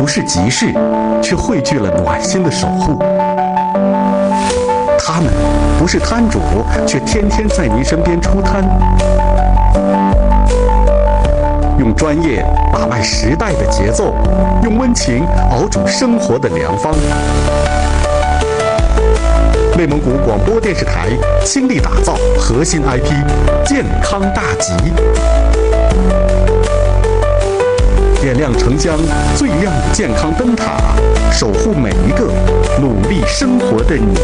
是急事，却汇聚了暖心的守护。他们不是摊主，却天天在您身边出摊，用专业打败时代的节奏，用温情熬煮生活的良方。内蒙古广播电视台倾力打造核心 IP 健康大集，点亮城乡最亮的健康灯塔，守护每一个努力生活的你。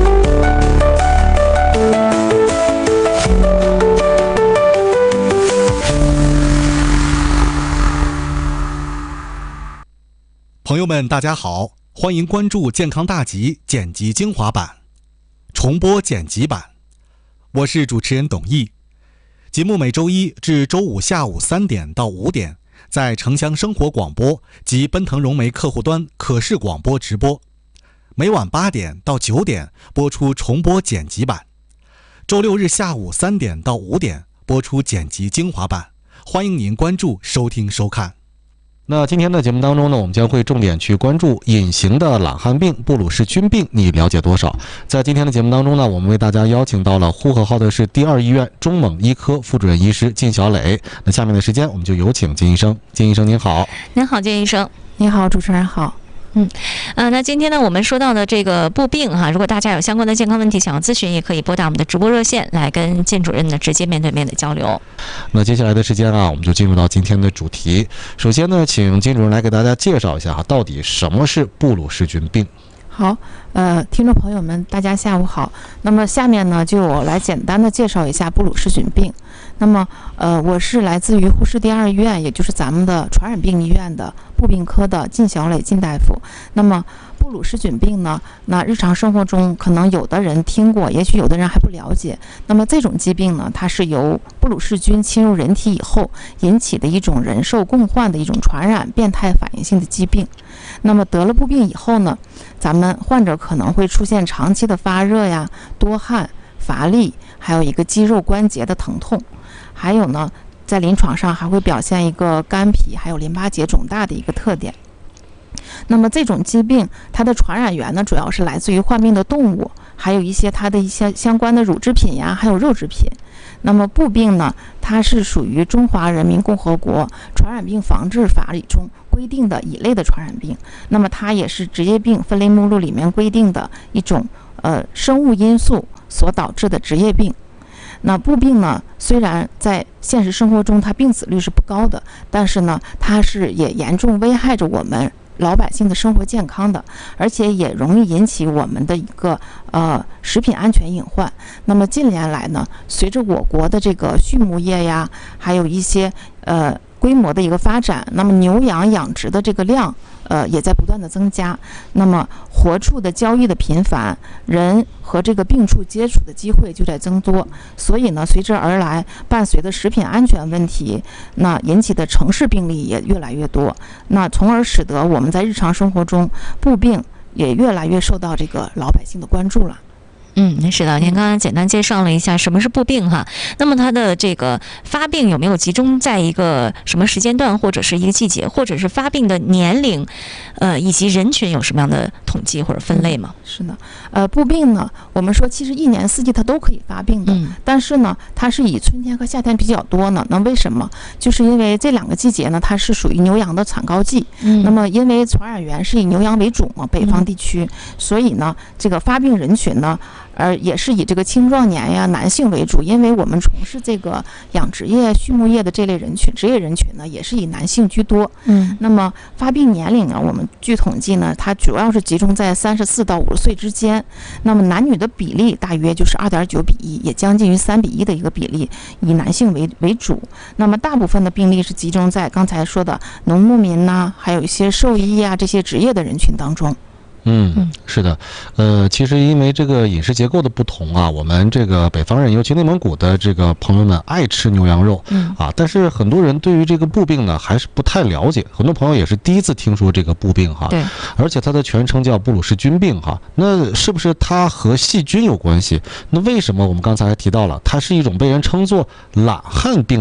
朋友们大家好，欢迎关注健康大集剪辑精华版重播剪辑版，我是主持人董毅。节目每周一至周五下午3点到5点在城乡生活广播及奔腾融媒客户端可视广播直播，每晚8点到9点播出重播剪辑版，周六日下午3点到5点播出剪辑精华版，欢迎您关注收听收看。那今天的节目当中呢，我们将会重点去关注隐形的懒汉病布鲁氏菌病，你了解多少？在今天的节目当中呢，我们为大家邀请到了呼和浩特市第2医院中蒙医科副主任医师靳小磊。那下面的时间我们就有请靳医生。靳医生您好。 您好，靳医生。 你好，主持人好。 那今天呢，我们说到的这个布病哈，如果大家有相关的健康问题想要咨询，也可以拨打我们的直播热线来跟靳主任呢直接面对面的交流。 那接下来的时间啊，我们就进入到今天的主题。首先呢，请靳主任来给大家介绍一下哈，到底什么是布鲁氏菌病？ 好，听众朋友们，大家下午好。那么下面呢，就我来简单的介绍一下布鲁氏菌病。那么，我是来自于呼市第2医院，也就是咱们的传染病医院的布病科的靳小磊靳大夫。那么，布鲁氏菌病呢，那日常生活中可能有的人听过，也许有的人还不了解。那么这种疾病呢，它是由布鲁氏菌侵入人体以后引起的一种人兽共患的一种传染变态反应性的疾病。那么得了布病以后呢，咱们患者可能会出现长期的发热呀、多汗、乏力，还有一个肌肉关节的疼痛，还有呢，在临床上还会表现一个肝脾还有淋巴结肿大的一个特点。那么这种疾病它的传染源呢，主要是来自于患病的动物，还有一些它的一些相关的乳制品呀，还有肉制品。那么布病呢，它是属于中华人民共和国传染病防治法里中规定的乙类的传染病。那么它也是职业病分类目录里面规定的一种生物因素所导致的职业病。那布病呢，虽然在现实生活中它病死率是不高的，但是呢，它是也严重危害着我们老百姓的生活健康的，而且也容易引起我们的一个食品安全隐患。那么近年来呢，随着我国的这个畜牧业呀，还有一些规模的一个发展，那么牛羊养殖的这个量也在不断的增加，那么活畜的交易的频繁，人和这个病畜接触的机会就在增多，所以呢，随之而来伴随的食品安全问题，那引起的城市病例也越来越多，那从而使得我们在日常生活中布病也越来越受到这个老百姓的关注了。 是的，您刚刚简单介绍了一下什么是布病哈。那么它的这个发病有没有集中在一个什么时间段，或者是一个季节，或者是发病的年龄，以及人群有什么样的统计或者分类吗？ 是的，布病呢，我们说其实一年四季它都可以发病的，但是呢，它是以春天和夏天比较多呢。那为什么？就是因为这2个季节呢，它是属于牛羊的产羔季。那么因为传染源是以牛羊为主嘛，北方地区，所以呢，这个发病人群呢，也是以这个青壮年呀、男性为主，因为我们从事这个养殖业、畜牧业的这类人群，职业人群呢，也是以男性居多。那么发病年龄呢，我们据统计呢，它主要是集中在34到50岁之间。那么男女的比例大约就是2.9比1，也将近于3比1的一个比例，以男性为主。那么大部分的病例是集中在刚才说的农牧民呐，还有一些兽医啊这些职业的人群当中。 是的，其实因为这个饮食结构的不同啊，我们这个北方人，尤其内蒙古的这个朋友们爱吃牛羊肉，但是很多人对于这个布病呢还是不太了解，很多朋友也是第一次听说这个布病哈， 对， 而且它的全称叫布鲁氏菌病哈，那是不是它和细菌有关系？那为什么我们刚才还提到了，它是一种被人称作懒汉病的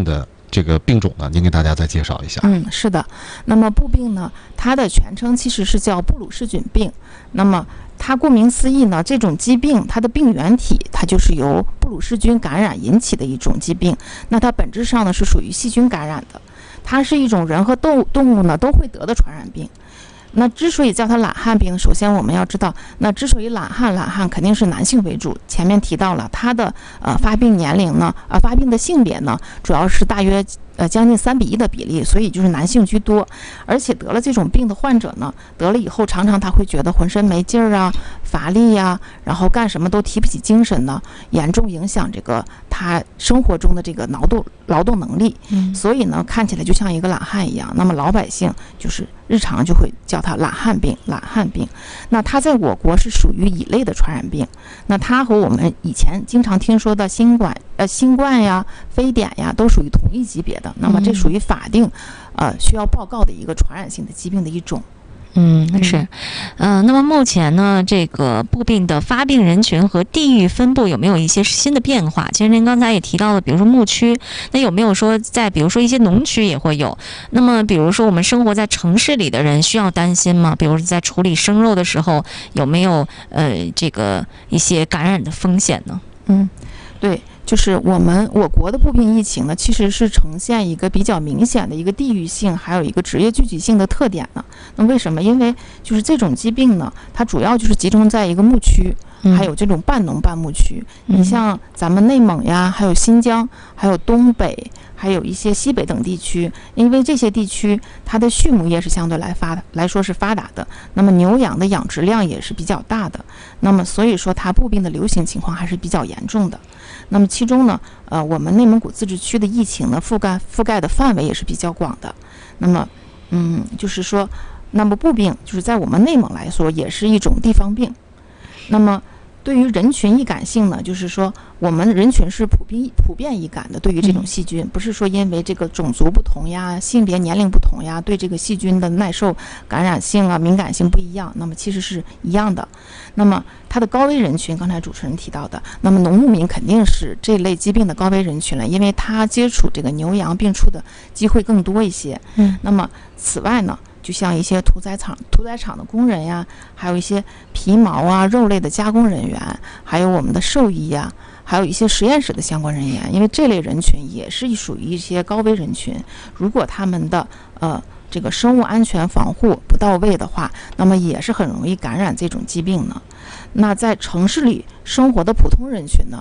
这个病种呢，您给大家再介绍一下。 是的。那么布病呢，它的全称其实是叫布鲁氏菌病。那么它顾名思义呢，这种疾病它的病原体它就是由布鲁氏菌感染引起的一种疾病。那它本质上呢是属于细菌感染的，它是一种人和动物呢都会得的传染病。那之所以叫它懒汉病，首先我们要知道，那之所以懒汉肯定是男性为主。前面提到了它的发病年龄呢，发病的性别呢，主要是大约将近3:1的比例，所以就是男性居多。而且得了这种病的患者呢，得了以后常常他会觉得浑身没劲儿啊，乏力呀，然后干什么都提不起精神呢，严重影响这个他生活中的这个劳动能力。所以呢，看起来就像一个懒汉一样。那么老百姓就是日常就会叫它懒汉病。那它在我国是属于乙类的传染病。那它和我们以前经常听说的新冠呀、非典呀，都属于同一级别的。那么这属于法定需要报告的一个传染性的疾病的一种。 是，那么目前呢，这个布病的发病人群和地域分布有没有一些新的变化？其实您刚才也提到了，比如说牧区，那有没有说在比如说一些农区也会有？那么比如说我们生活在城市里的人需要担心吗？比如在处理生肉的时候，有没有这个一些感染的风险呢？ 对。就是我国的布病疫情呢，其实是呈现一个比较明显的一个地域性，还有一个职业聚集性的特点呢。那为什么？因为就是这种疾病呢，它主要就是集中在一个牧区，还有这种半农半牧区。你像咱们内蒙呀，还有新疆，还有东北，还有一些西北等地区，因为这些地区它的畜牧业是相对来说是发达的，那么牛羊的养殖量也是比较大的，那么所以说它布病的流行情况还是比较严重的。那么其中呢，我们内蒙古自治区的疫情呢，覆盖的范围也是比较广的。那么，就是说，那么布病就是在我们内蒙来说，也是一种地方病。那么对于人群易感性呢，就是说我们人群是普遍易感的，对于这种细菌，不是说因为这个种族不同呀、性别年龄不同呀，对这个细菌的耐受感染性啊、敏感性不一样，那么其实是一样的。那么它的高危人群，刚才主持人提到的，那么农牧民肯定是这类疾病的高危人群了，因为他接触这个牛羊病畜的机会更多一些。那么此外呢，就像一些屠宰场的工人呀，还有一些皮毛啊、肉类的加工人员，还有我们的兽医呀，还有一些实验室的相关人员，因为这类人群也是属于一些高危人群。如果他们的这个生物安全防护不到位的话，那么也是很容易感染这种疾病呢。那在城市里生活的普通人群呢，